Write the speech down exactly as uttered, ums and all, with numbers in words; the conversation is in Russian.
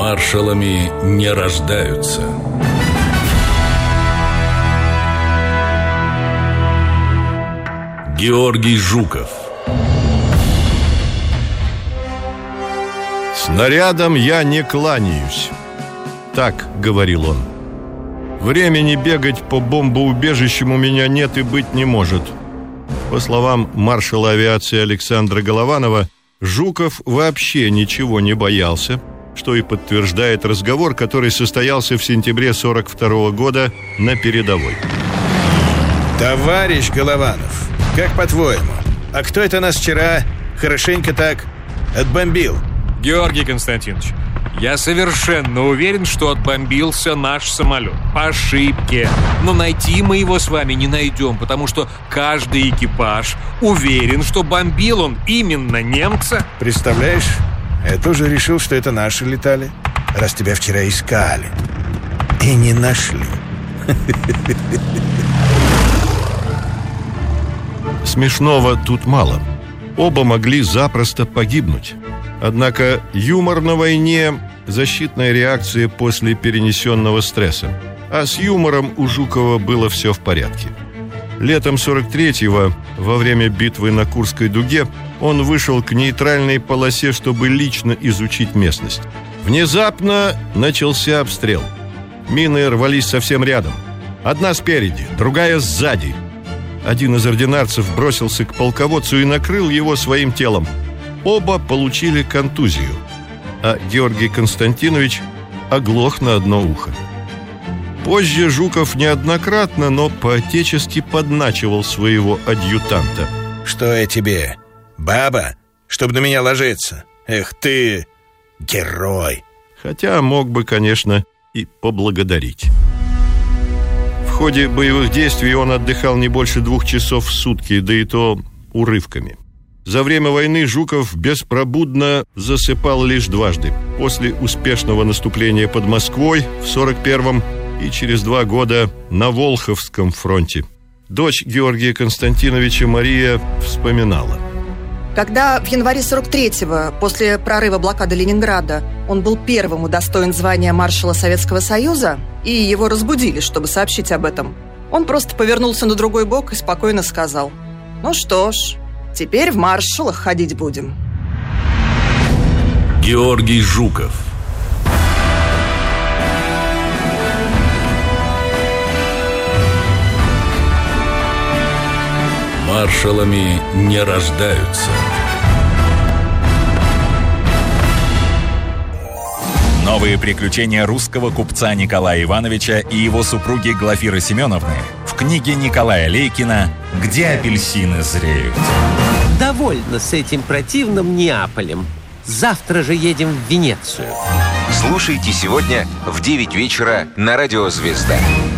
Маршалами не рождаются. Георгий Жуков. «Снарядом я не кланяюсь», — так говорил он. «Времени бегать по бомбоубежищам у меня нет и быть не может». По словам маршала авиации Александра Голованова, Жуков вообще ничего не боялся, что и подтверждает разговор, который состоялся в сентябре сорок второго года на передовой. Товарищ Голованов, как по-твоему, а кто это нас вчера хорошенько так отбомбил? Георгий Константинович, я совершенно уверен, что отбомбился наш самолет. По ошибке. Но найти мы его с вами не найдем, потому что каждый экипаж уверен, что бомбил он именно немца. Представляешь, я тоже решил, что это наши летали, раз тебя вчера искали и не нашли. Смешного тут мало. Оба могли запросто погибнуть. Однако юмор на войне – защитная реакция после перенесенного стресса. А с юмором у Жукова было все в порядке. Летом сорок третьего, во время битвы на Курской дуге, он вышел к нейтральной полосе, чтобы лично изучить местность. Внезапно начался обстрел. Мины рвались совсем рядом. Одна спереди, другая сзади. Один из ординарцев бросился к полководцу и накрыл его своим телом. Оба получили контузию, а Георгий Константинович оглох на одно ухо. Позже Жуков неоднократно, но по-отечески подначивал своего адъютанта. Что я тебе, баба, чтобы на меня ложиться? Эх ты, герой! Хотя мог бы, конечно, и поблагодарить. В ходе боевых действий он отдыхал не больше двух часов в сутки, да и то урывками. За время войны Жуков беспробудно засыпал лишь дважды. После успешного наступления под Москвой в сорок первом и через два года на Волховском фронте. Дочь Георгия Константиновича Мария вспоминала. Когда в январе сорок третьего, после прорыва блокады Ленинграда, он был первым удостоен звания маршала Советского Союза, и его разбудили, чтобы сообщить об этом, он просто повернулся на другой бок и спокойно сказал: «Ну что ж, теперь в маршалах ходить будем». Георгий Жуков. Маршалами не рождаются. Новые приключения русского купца Николая Ивановича и его супруги Глафиры Семеновны в книге Николая Лейкина «Где апельсины зреют». Довольно с этим противным Неаполем. Завтра же едем в Венецию. Слушайте сегодня в девять вечера на радио «Звезда».